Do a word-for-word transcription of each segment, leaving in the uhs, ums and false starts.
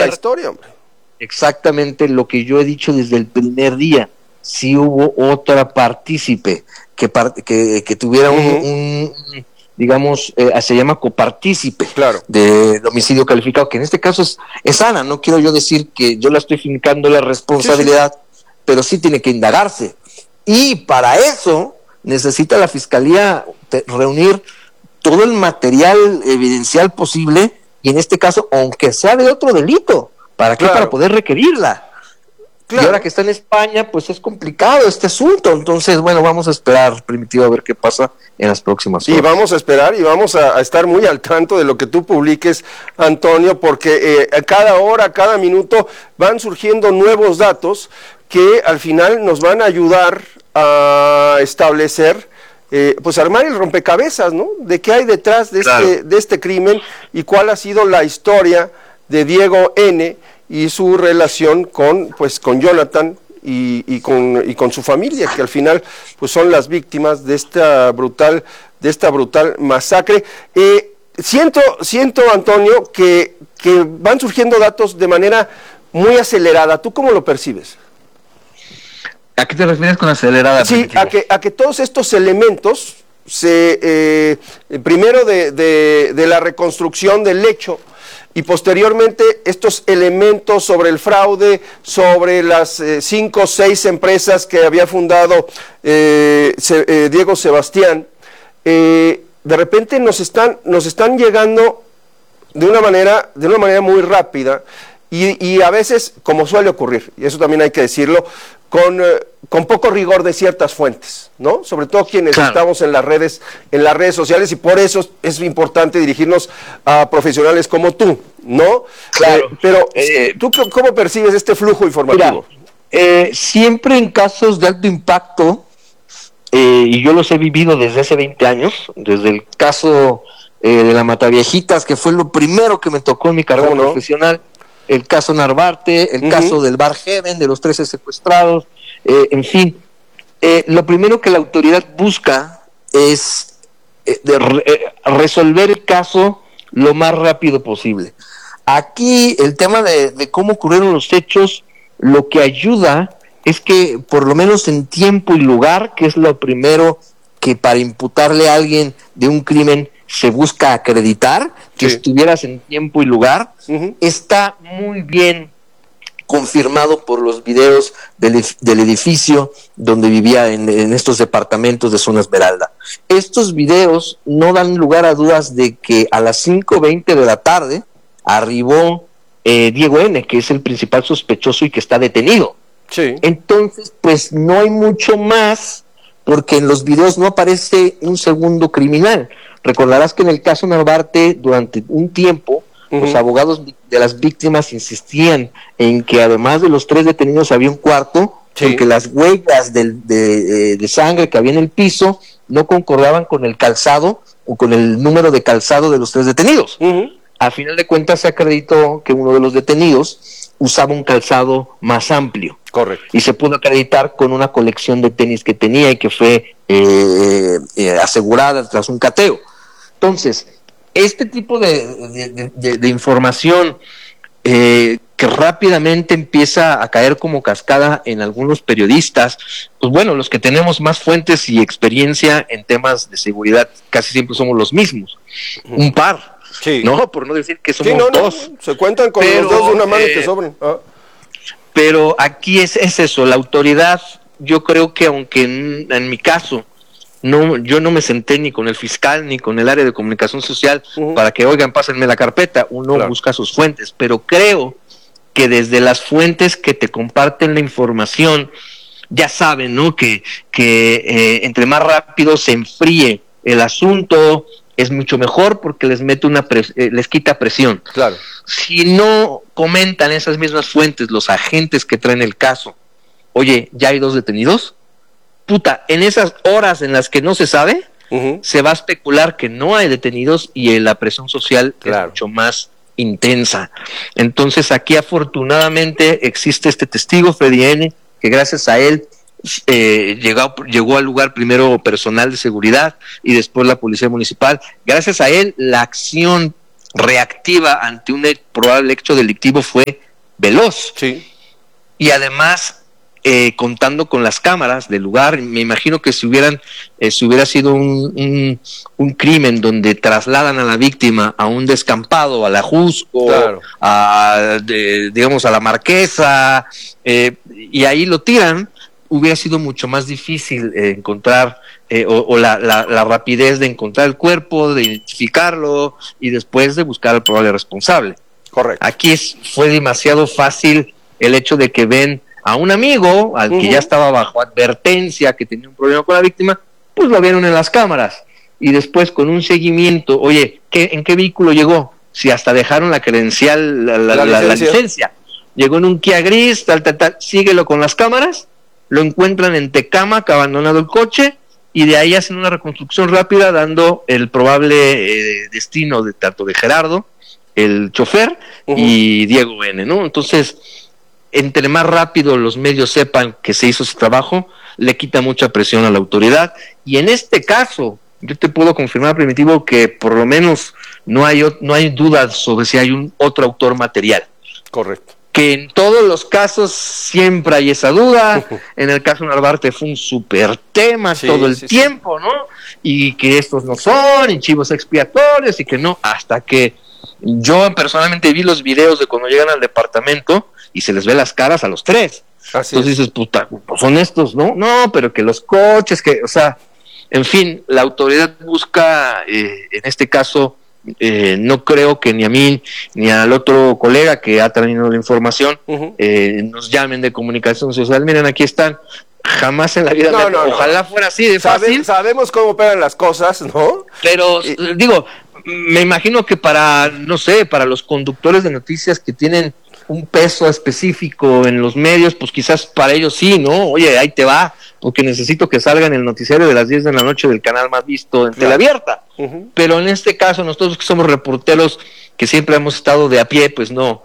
la historia, hombre. Exactamente lo que yo he dicho desde el primer día. Si hubo otra partícipe que, part- que, que tuviera uh-huh. un, un, digamos, eh, se llama copartícipe claro. de homicidio calificado, que en este caso es, es Ana. No quiero yo decir que yo la estoy fincando la responsabilidad, sí, sí. pero sí tiene que indagarse. Y para eso necesita la Fiscalía te- reunir todo el material evidencial posible, y en este caso, aunque sea de otro delito. ¿Para qué? Claro. Para poder requerirla. Claro. Y ahora que está en España, pues es complicado este asunto. Entonces, bueno, vamos a esperar, Primitivo, a ver qué pasa en las próximas horas. Y vamos a esperar y vamos a, a estar muy al tanto de lo que tú publiques, Antonio, porque eh, a cada hora, cada minuto van surgiendo nuevos datos que al final nos van a ayudar a establecer, eh, pues armar el rompecabezas, ¿no? De qué hay detrás de, claro. este, de este crimen y cuál ha sido la historia de Diego N., y su relación con pues con Jonathan y, y con y con su familia, que al final pues son las víctimas de esta brutal de esta brutal masacre. Eh, siento siento Antonio que que van surgiendo datos de manera muy acelerada. ¿Tú cómo lo percibes? ¿A qué te refieres con acelerada? Sí, a que a que todos estos elementos se eh, primero de, de de la reconstrucción del hecho, y posteriormente estos elementos sobre el fraude, sobre las eh, cinco o seis empresas que había fundado eh, se, eh, Diego Sebastián, eh, de repente nos están, nos están llegando de una manera, de una manera muy rápida, y, y a veces, como suele ocurrir, y eso también hay que decirlo, con, eh, con poco rigor de ciertas fuentes, ¿no? Sobre todo quienes claro. estamos en las redes, en las redes sociales, y por eso es importante dirigirnos a profesionales como tú, ¿no? Claro. Eh, pero, eh, ¿tú cómo percibes este flujo informativo? Mira, eh, siempre en casos de alto impacto, eh, y yo los he vivido desde hace veinte años, desde el caso eh, de la Mataviejitas, que fue lo primero que me tocó en mi carrera no? profesional, el caso Narvarte, el uh-huh. caso del Bar Heaven, de los trece secuestrados, eh, en fin, eh, lo primero que la autoridad busca es eh, de re, eh, resolver el caso lo más rápido posible. Aquí el tema de, de cómo ocurrieron los hechos, lo que ayuda es que por lo menos en tiempo y lugar, que es lo primero que para imputarle a alguien de un crimen se busca acreditar, que sí. estuvieras en tiempo y lugar, uh-huh. está muy bien confirmado por los videos del, del edificio donde vivía en, en estos departamentos de Zona Esmeralda. Estos videos no dan lugar a dudas de que a las cinco veinte de la tarde arribó eh, Diego N., que es el principal sospechoso y que está detenido. Sí. Entonces, pues no hay mucho más, porque en los videos no aparece un segundo criminal. Recordarás que en el caso Narvarte, durante un tiempo, uh-huh. los abogados de las víctimas insistían en que además de los tres detenidos había un cuarto, sí. porque las huellas de, de, de sangre que había en el piso no concordaban con el calzado o con el número de calzado de los tres detenidos. Uh-huh. A final de cuentas se acreditó que uno de los detenidos usaba un calzado más amplio. Correcto. Y se pudo acreditar con una colección de tenis que tenía y que fue eh, eh, asegurada tras un cateo. Entonces, este tipo de, de, de, de información eh, que rápidamente empieza a caer como cascada en algunos periodistas, pues bueno, los que tenemos más fuentes y experiencia en temas de seguridad casi siempre somos los mismos, uh-huh. un par, sí. ¿no? Por no decir que somos sí, no, dos. No, se cuentan con pero, los dos de una mano eh, que sobren. Ah. Pero aquí es, es eso, la autoridad, yo creo que aunque en, en mi caso, no, yo no me senté ni con el fiscal ni con el área de comunicación social uh-huh. para que, oigan, pásenme la carpeta, uno claro. busca sus fuentes, pero creo que desde las fuentes que te comparten la información, ya saben, ¿no? Que, que eh, entre más rápido se enfríe el asunto, es mucho mejor porque les mete una pres- eh, les quita presión. Claro. Si no comentan esas mismas fuentes, los agentes que traen el caso, oye, ya hay dos detenidos, puta, en esas horas en las que no se sabe, uh-huh. se va a especular que no hay detenidos y eh, la presión social claro. es mucho más intensa. Entonces aquí afortunadamente existe este testigo, Freddy N., que gracias a él eh, llegó, llegó al lugar primero personal de seguridad y después la policía municipal. Gracias a él la acción reactiva ante un probable hecho delictivo fue veloz. Sí. Y además, eh, contando con las cámaras del lugar, me imagino que si hubieran, eh, si hubiera sido un, un, un crimen donde trasladan a la víctima a un descampado, a la Jusco, claro. a, de, digamos, a la Marquesa, eh, y ahí lo tiran, hubiera sido mucho más difícil eh, encontrar, eh, o, o la, la, la rapidez de encontrar el cuerpo, de identificarlo, y después de buscar al probable responsable. Correcto. Aquí es, fue demasiado fácil el hecho de que ven a un amigo, al uh-huh. que ya estaba bajo advertencia, que tenía un problema con la víctima, pues lo vieron en las cámaras. Y después con un seguimiento, oye, ¿qué, ¿en qué vehículo llegó? Si hasta dejaron la credencial, la, la, la, la, licencia. la licencia. Llegó en un Kia gris, tal, tal, tal, síguelo con las cámaras, lo encuentran en Tecámac, abandonado el coche, y de ahí hacen una reconstrucción rápida, dando el probable eh, destino de tanto de Gerardo, el chofer, uh-huh. y Diego N., ¿no? Entonces, entre más rápido los medios sepan que se hizo ese trabajo, le quita mucha presión a la autoridad. Y en este caso, yo te puedo confirmar, Primitivo, que por lo menos no hay, no hay dudas sobre si hay un otro autor material. Correcto. Que en todos los casos siempre hay esa duda. Uh-huh. En el caso de Narvarte fue un súper tema sí, todo el sí, tiempo, sí. ¿no? Y que estos no son, y chivos expiatorios, y que no, hasta que yo personalmente vi los videos de cuando llegan al departamento y se les ve las caras a los tres. Así Entonces es. dices, puta, pues son estos, ¿no? No, pero que los coches, que, o sea, en fin, la autoridad busca, eh, en este caso, eh, no creo que ni a mí ni al otro colega que ha traído la información uh-huh. eh, nos llamen de comunicación social. Miren, aquí están. Jamás en la vida, no, me, no, ojalá no. fuera así de Sabe, fácil. Sabemos cómo operan las cosas, ¿no? Pero, y... digo, me imagino que para, no sé, para los conductores de noticias que tienen un peso específico en los medios, pues quizás para ellos sí, ¿no? Oye, ahí te va, porque necesito que salga en el noticiario de las diez de la noche del canal más visto en teleabierta. Uh-huh. Pero en este caso, nosotros que somos reporteros, que siempre hemos estado de a pie, pues no.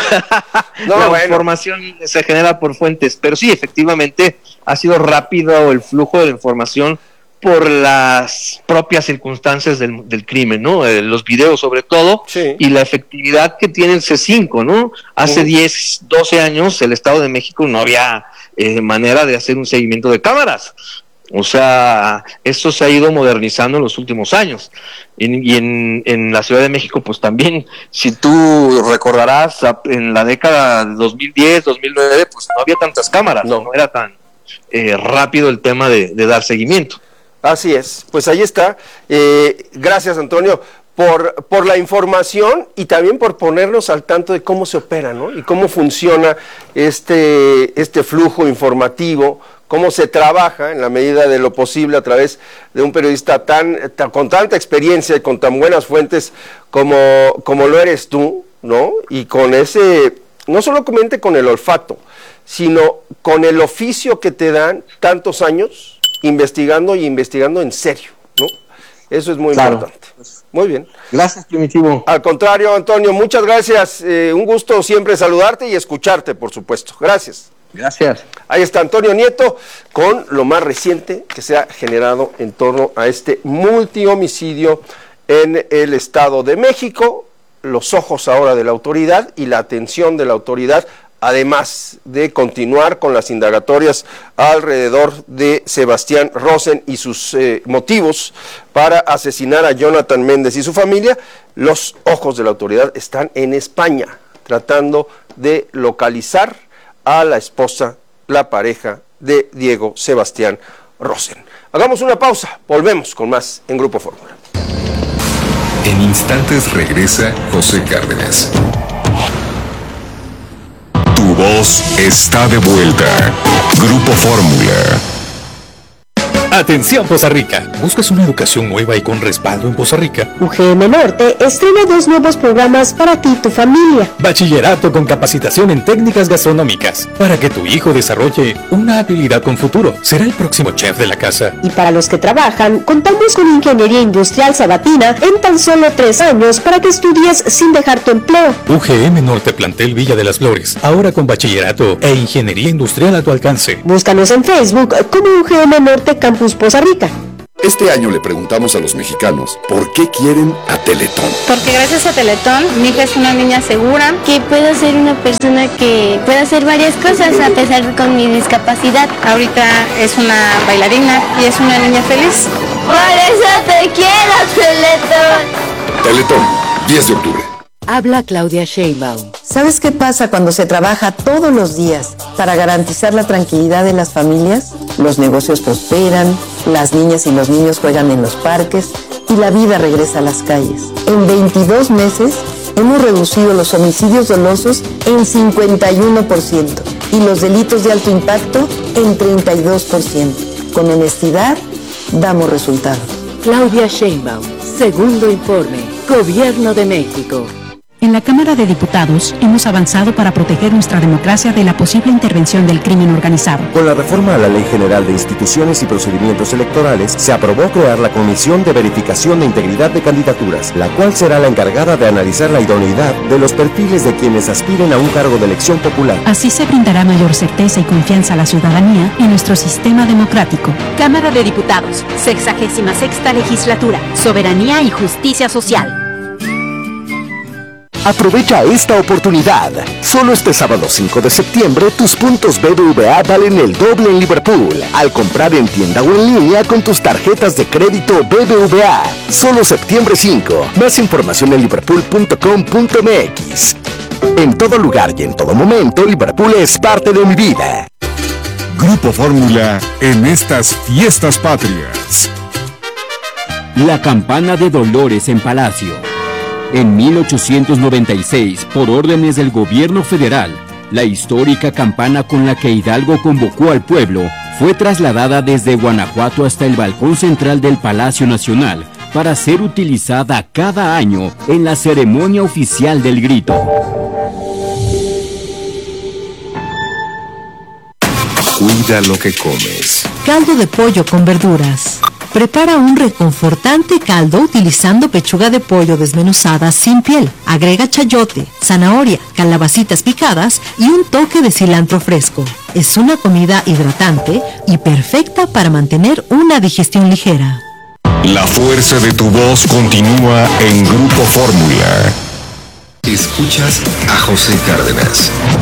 no la bueno. información se genera por fuentes, pero sí, efectivamente, ha sido rápido el flujo de la información por las propias circunstancias del, del crimen, ¿no? Eh, los videos sobre todo, sí. y la efectividad que tiene el C cinco, ¿no? Hace uh-huh. diez, doce años el Estado de México no había eh, manera de hacer un seguimiento de cámaras. O sea, eso se ha ido modernizando en los últimos años. Y, y en, en la Ciudad de México, pues también, si tú recordarás, en la década de dos mil diez, dos mil nueve, pues no había tantas cámaras, no, no era tan eh, rápido el tema de, de dar seguimiento. Así es, pues ahí está. Eh, gracias, Antonio, por, por la información y también por ponernos al tanto de cómo se opera, ¿no? Y cómo funciona este, este flujo informativo, cómo se trabaja en la medida de lo posible a través de un periodista tan, tan con tanta experiencia y con tan buenas fuentes como, como lo eres tú, ¿no? Y con ese, no solamente con el olfato, sino con el oficio que te dan tantos años investigando y investigando en serio, ¿no? Eso es muy claro. importante. Muy bien. Gracias, Primitivo. Al contrario, Antonio, muchas gracias. Eh, un gusto siempre saludarte y escucharte, por supuesto. Gracias. Gracias. Ahí está Antonio Nieto con lo más reciente que se ha generado en torno a este multihomicidio en el Estado de México. Los ojos ahora de la autoridad y la atención de la autoridad, además de continuar con las indagatorias alrededor de Sebastián Rosen y sus eh, motivos para asesinar a Jonathan Méndez y su familia. Los ojos de la autoridad están en España, tratando de localizar a la esposa, la pareja de Diego Sebastián Rosen. Hagamos una pausa, volvemos con más en Grupo Fórmula. En instantes regresa José Cárdenas. Tu voz está de vuelta. Grupo Fórmula. Atención Poza Rica, ¿buscas una educación nueva y con respaldo en Poza Rica? U G M Norte estrena dos nuevos programas para ti y tu familia. Bachillerato con capacitación en técnicas gastronómicas, para que tu hijo desarrolle una habilidad con futuro. Será el próximo chef de la casa. Y para los que trabajan, contamos con Ingeniería Industrial Sabatina en tan solo tres años para que estudies sin dejar tu empleo. U G M Norte Plantel Villa de las Flores, ahora con bachillerato e ingeniería industrial a tu alcance. Búscanos en Facebook como U G M Norte Campus Poza Rica. Este año le preguntamos a los mexicanos por qué quieren a Teletón. Porque gracias a Teletón, mi hija es una niña segura. Que puedo ser una persona que puede hacer varias cosas a pesar de con mi discapacidad. Ahorita es una bailarina y es una niña feliz. Por eso te quiero, Teletón. Teletón, diez de octubre. Habla Claudia Sheinbaum. ¿Sabes qué pasa cuando se trabaja todos los días para garantizar la tranquilidad de las familias? Los negocios prosperan, las niñas y los niños juegan en los parques y la vida regresa a las calles. En veintidós meses hemos reducido los homicidios dolosos en cincuenta y uno por ciento y los delitos de alto impacto en treinta y dos por ciento. Con honestidad, damos resultados. Claudia Sheinbaum, segundo informe, Gobierno de México. En la Cámara de Diputados hemos avanzado para proteger nuestra democracia de la posible intervención del crimen organizado. Con la reforma a la Ley General de Instituciones y Procedimientos Electorales, se aprobó crear la Comisión de Verificación de Integridad de Candidaturas, la cual será la encargada de analizar la idoneidad de los perfiles de quienes aspiren a un cargo de elección popular. Así se brindará mayor certeza y confianza a la ciudadanía en nuestro sistema democrático. Cámara de Diputados, sexagésima sexta legislatura, Soberanía y Justicia Social. Aprovecha esta oportunidad. Solo este sábado cinco de septiembre tus puntos B B V A valen el doble en Liverpool al comprar en tienda o en línea con tus tarjetas de crédito B B V A. Solo septiembre cinco. Más información en liverpool punto com punto m x. En todo lugar y en todo momento, Liverpool es parte de mi vida. Grupo Fórmula en estas fiestas patrias. La campana de Dolores en Palacio. En mil ochocientos noventa y seis, por órdenes del gobierno federal, la histórica campana con la que Hidalgo convocó al pueblo fue trasladada desde Guanajuato hasta el balcón central del Palacio Nacional para ser utilizada cada año en la ceremonia oficial del grito. Cuida lo que comes. Caldo de pollo con verduras. Prepara un reconfortante caldo utilizando pechuga de pollo desmenuzada sin piel. Agrega chayote, zanahoria, calabacitas picadas y un toque de cilantro fresco. Es una comida hidratante y perfecta para mantener una digestión ligera. La fuerza de tu voz continúa en Grupo Fórmula. Escuchas a José Cárdenas.